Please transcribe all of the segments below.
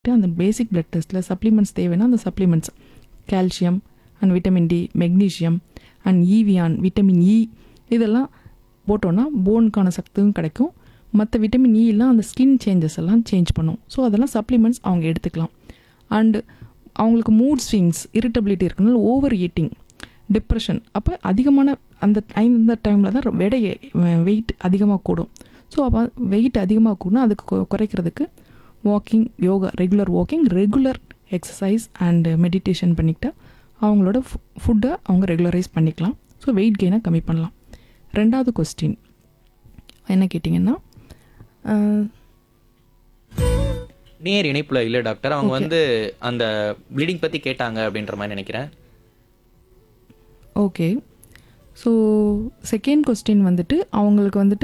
அந்த பேசிக் பிளட் டெஸ்ட்டில் சப்ளிமெண்ட்ஸ் தேவைன்னா அந்த supplements calcium and vitamin D, magnesium and Evion, vitamin E இதெல்லாம் போட்டோன்னா போனுக்கான சக்தியும் கிடைக்கும். மற்ற விட்டமின் இலாம் அந்த ஸ்கின் சேஞ்சஸ் எல்லாம் சேஞ்ச் பண்ணும். ஸோ அதெல்லாம் சப்ளிமெண்ட்ஸ் அவங்க எடுத்துக்கலாம். அண்டு அவங்களுக்கு மூட் ஸ்விங்ஸ், இரிட்டபிலிட்டி இருக்கனால ஓவர் ஈட்டிங், டிப்ரெஷன், அப்போ அதிகமான அந்த டைமில் தான் வெயிட் அதிகமாக கூடும். ஸோ அப்போ வெயிட் அதிகமாக கூடனா அதுக்கு குறைக்கிறதுக்கு walking, yoga, regular exercise and meditation பண்ணிக்கிட்டா அவங்களோட ஃபுட்டை அவங்க ரெகுலரைஸ் பண்ணிக்கலாம். ஸோ வெயிட் கெயினை கம்மி பண்ணலாம். ரெண்டாவது கொஸ்டின் என்ன கேட்டிங்கன்னா, நேர் இணைப்புல இல்லை டாக்டர். அவங்க வந்து அந்த ப்ளீடிங் பற்றி கேட்டாங்க அப்படின்ற மாதிரி நினைக்கிறேன். ஓகே. ஸோ செகண்ட் கொஸ்டின் வந்துட்டு அவங்களுக்கு வந்துட்டு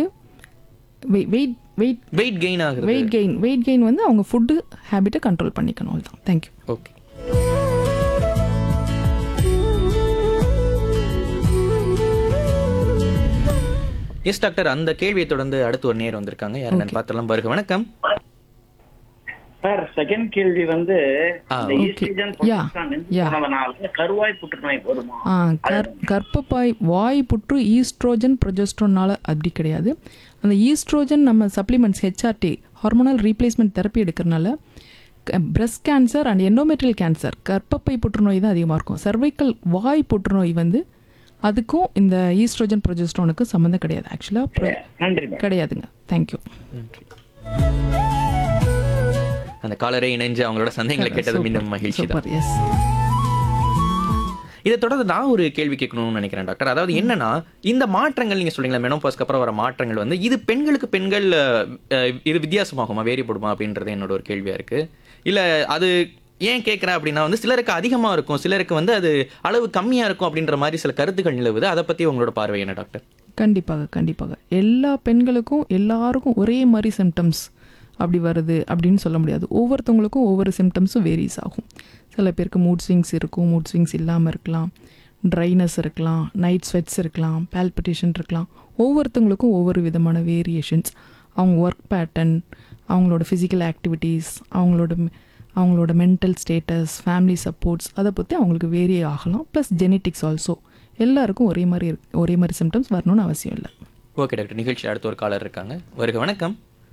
வெயிட் கெயின் ஆகுது. வெயிட் கெயின் வந்து அவங்க ஃபுட்டு ஹேபிட்டை கண்ட்ரோல் பண்ணிக்கணும். அவ்வளோதான். தேங்க்யூ. ஓகே. எஸ் டாக்டர், அந்த கேள்வியை தொடர்ந்து அடுத்து ஒரு நேர் வந்திருக்காங்க. யாருன்னு பார்த்தலாம். வருக. வணக்கம் சார். செகண்ட் கேள்வி வந்து இந்த okay. Oestrogen Yeah. சொன்னதுனால கருவாய் புற்றுநோய் வருமா? கர்ப்பப்பை வாய் புற்று ஈஸ்ட்ரோஜன் ப்ரொஜெஸ்ட்ரோனால அப்படி கிடையாது. அந்த ஈஸ்ட்ரோஜன் நம்ம supplements HRD hormonal replacement therapy எடுக்கிறனால breast cancer and endometrial cancer, கர்ப்பப்பை புற்றுநோய் தான் அதிகமாக இருக்கும். சர்வைக்கல் வாய் புற்றுநோய் வந்து அதுக்கும் இந்த ஈஸ்ட்ரோஜன் ப்ரொஜெஸ்ட்ரோனுக்கு சம்மந்தம் கிடையாது. ஆக்சுவலாக கிடையாதுங்க. தேங்க்யூ. அந்த காலரை இணைஞ்சு அவங்களோட சந்தேகங்களை கேட்டது மீண்டும் மகிழ்ச்சி தான். இதை தொடர்ந்து நான் ஒரு கேள்வி கேட்கணும்னு நினைக்கிறேன் டாக்டர். அதாவது என்னன்னா, இந்த மாற்றங்கள் நீங்க சொல்றீங்களா, மெனோபாஸ்க்கு அப்புறம் வர மாற்றங்கள் வந்து இது பெண்கள் இது வித்தியாசமாகுமா, வேறுபடுமா அப்படின்றது என்னோட ஒரு கேள்வியா இருக்கு. இல்ல அது ஏன் கேட்குறேன் அப்படின்னா வந்து சிலருக்கு அதிகமாக இருக்கும், சிலருக்கு வந்து அது அளவு கம்மியாக இருக்கும் அப்படின்ற மாதிரி சில கருத்துக்கள் நிலவுது. அதை பற்றி உங்களோட பார்வை என்ன டாக்டர்? கண்டிப்பாக எல்லா பெண்களுக்கும் எல்லாருக்கும் ஒரே மாதிரி சிம்டம்ஸ் அப்படி வருது அப்படின்னு சொல்ல முடியாது. ஒவ்வொருத்தவங்களுக்கும் ஒவ்வொரு சிம்டம்ஸும் வேரிஸ் ஆகும். சில பேருக்கு மூட் ஸ்விங்ஸ் இருக்கும், மூட் ஸ்விங்ஸ் இல்லாமல் இருக்கலாம், ட்ரைனஸ் இருக்கலாம், நைட் ஸ்வெட்ஸ் இருக்கலாம், பால்பிட்டேஷன் இருக்கலாம். ஒவ்வொருத்தவங்களுக்கும் ஒவ்வொரு விதமான வேரியேஷன்ஸ், அவங்க ஒர்க் பேட்டர்ன், அவங்களோட ஃபிசிக்கல் ஆக்டிவிட்டீஸ், அவங்களோட மென்டல் ஸ்டேட்டஸ், ஃபேமிலி சப்போர்ட்ஸ், அதை பற்றி அவங்களுக்கு வேரி ஆகலாம். Plus genetics also. எல்லாருக்கும் ஒரே மாதிரி சிம்டம்ஸ் வரணும்னு அவசியம் இல்லை. Okay doctor. நிகழ்ச்சி அடுத்த ஒரு காலர் இருக்காங்க. வருக. வணக்கம்.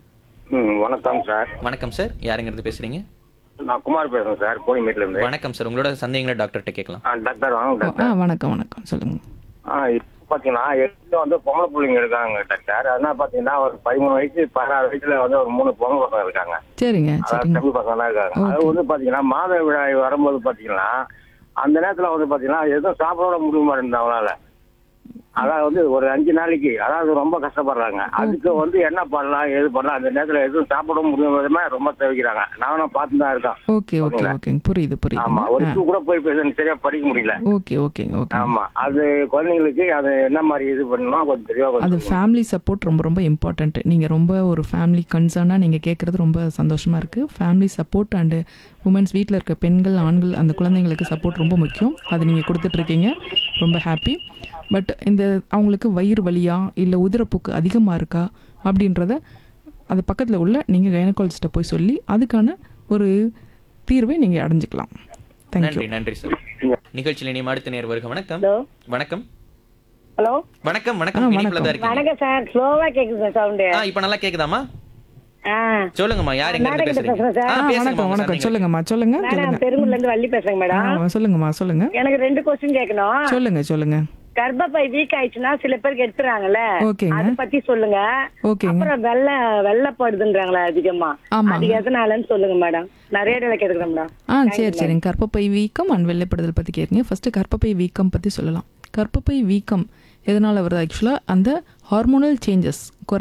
வணக்கம் சார். வணக்கம் சார். யாருங்கிறது பேசுறீங்க? நான் குமார் பேசுறேன் சார், கோயம்பேட்டில இருந்து. வணக்கம் சார். உங்களோட சந்தேகங்களை டாக்டர்கிட்ட கேட்கலாம். டாக்டர் வணக்கம். வணக்கம் சொல்லுங்க. இப்போ பார்த்தீங்கன்னா எட்டு வந்து பொம்பளை பிள்ளைங்க இருக்காங்க டாக்டர். அதனால பார்த்தீங்கன்னா ஒரு 13 வயசு 16 வயசுல வந்து ஒரு 3 பொண்ணு பசங்க இருக்காங்க. சரிங்க. தமிழ் பசங்க தான் இருக்காங்க. அது வந்து பார்த்தீங்கன்னா மாதவிடாய் வரும்போது பார்த்தீங்கன்னா அந்த நேரத்தில் வந்து பார்த்தீங்கன்னா எதுவும் சாப்பிட முடியுமா இருந்தா அவங்களால. அதாவது வந்து ஒரு 5 நாளைக்கு அதாவது ரொம்ப கஷ்டப்படுறாங்க. அதுக்கு வந்து என்ன பண்ணலாம், எது பண்ணலாம், அந்த நேரத்தில் எதுவும் சாப்பிட முடியாம ரொம்ப தவிக்கிறாங்க. நானும் பார்த்து தான் இருக்கேன். ஓகே புரியுது. ஆமா, ஒரு கூட போய் சரியா படிக்க முடியல. ஓகே. ஆமா, அது குழந்தைங்களுக்கு அது என்ன மாதிரி இது பண்ணணும் கொஞ்சம் தெளிவாக. அது ஃபேமிலி சப்போர்ட் ரொம்ப இம்பார்ட்டன்ட். நீங்க ரொம்ப ஒரு ஃபேமிலி கன்சர்னா நீங்க கேட்கறது ரொம்ப சந்தோஷமா இருக்கு. ஃபேமிலி சப்போர்ட் அண்ட் உமன்ஸ், வீட்டில் இருக்க பெண்கள், ஆண்கள், அந்த குழந்தைங்களுக்கு சப்போர்ட் ரொம்ப முக்கியம். அது நீங்க கொடுத்துட்டு இருக்கீங்க, ரொம்ப ஹாப்பி. பட் இந்த அவங்களுக்கு வயிறு வலியா இல்லை உதிரப்போக்கு அதிகமாக இருக்கா அப்படின்றத அது பக்கத்தில் உள்ள நீங்கள் கைனகாலஜிஸ்ட்டை போய் சொல்லி அதுக்கான ஒரு தீர்வை நீங்கள் அடைஞ்சிக்கலாம். நன்றி சார். நிகழ்ச்சியில் இனி அடுத்த நேர் வருக. வணக்கம். வணக்கம். ஹலோ. வணக்கம். வணக்கம் சார். ஸ்லோவா கேக்குது சவுண்ட். இப்போ நல்லா கேக்குதாமா? சொல்லுங்கம்மா. யார் எங்க இருந்து பேசுறீங்க? வணக்கம். சொல்லுங்க. நான் பெருங்குடில இருந்து வள்ளி பேசுறேன் மேடம். சொல்லுங்க. எனக்கு 2 क्वेश्चन கேட்கணும். சொல்லுங்க. கர்ப்பப்பை வீக் ஆயிடுச்சுன்னா சில பேருக்கு எடுத்துறாங்கல்ல, அதை பத்தி சொல்லுங்க. அப்புறம் வெள்ளப்படுதுன்றாங்களா அதிகமா, அது எதனாலன்னு சொல்லுங்க மேடம். நிறைய இடம் கேட்கிறேன் மேடம். சரி. கர்ப்பப்பை வீக்கம் அண்ட் வெள்ளப்படுதல் பத்தி கேட்குங்க. ஃபர்ஸ்ட் கர்ப்பப்பை வீக்கம் பத்தி சொல்லலாம். கர்ப்பப்பை வீக்கம் எதனால வருது? ஆக்சுவலாக அந்த ஹார்மோனல் சேஞ்சஸ்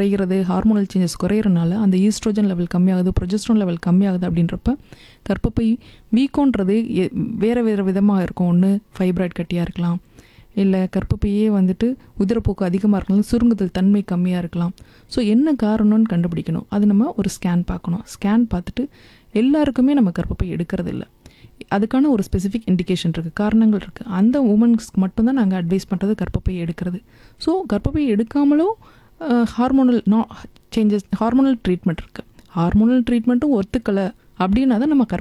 குறையிறனால அந்த ஈஸ்ட்ரோஜன் லெவல் கம்மியாகுது, ப்ரொஜெஸ்ட்ரான் லெவல் கம்மியாகுது. அப்படின்றப்ப கர்ப்பப்பை வீக்கம்ன்றது வேறு விதமாக இருக்கும். ஒன்று ஃபைப்ராய்ட் கட்டியாக இருக்கலாம், இல்லை கர்ப்பப்பையே வந்துட்டு உதிரப்போக்கு அதிகமாக இருக்கலாம், சுருங்குதல் தன்மை கம்மியாக இருக்கலாம். ஸோ என்ன காரணம்னு கண்டுபிடிக்கணும். அது நம்ம ஒரு ஸ்கேன் பார்க்கணும். ஸ்கேன் பார்த்துட்டு எல்லாருக்குமே நம்ம கர்ப்பப்பை எடுக்கிறது இல்லை. அதுக்கான ஒரு ஸ்பெசிஃபிக் இண்டிகேஷன் இருக்குது, காரணங்கள் இருக்குது. அந்த உமன்ஸ்க்கு மட்டும்தான் நாங்கள் அட்வைஸ் பண்ணுறது கர்ப்பப்பை எடுக்கிறது. ஸோ கர்ப்பப்பை எடுக்காமலும் ஹார்மோனல் ட்ரீட்மெண்ட் இருக்குது. ஹார்மோனல் ட்ரீட்மெண்ட்டும் ஒத்துக்கலை அப்படின்னா தான் நம்ம